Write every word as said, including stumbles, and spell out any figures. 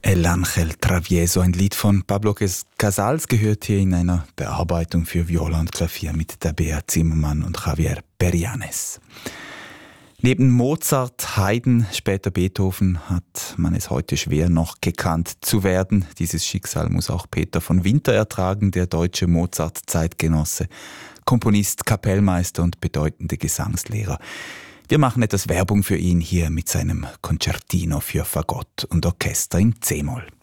El Ángel Travieso, ein Lied von Pablo Casals, gehört hier in einer Bearbeitung für Viola und Klavier mit Tabea Zimmermann und Javier Perianes. Neben Mozart, Haydn, später Beethoven hat man es heute schwer noch gekannt zu werden. Dieses Schicksal muss auch Peter von Winter ertragen, der deutsche Mozart-Zeitgenosse, Komponist, Kapellmeister und bedeutende Gesangslehrer. Wir machen etwas Werbung für ihn hier mit seinem Concertino für Fagott und Orchester in C-Moll.